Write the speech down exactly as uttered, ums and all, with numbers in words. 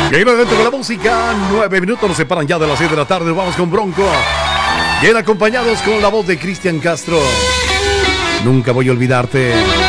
Y nuevamente con la música, nueve minutos nos separan ya de las siete de la tarde. Nos vamos con Bronco. Bien acompañados con la voz de Cristian Castro. Nunca voy a olvidarte.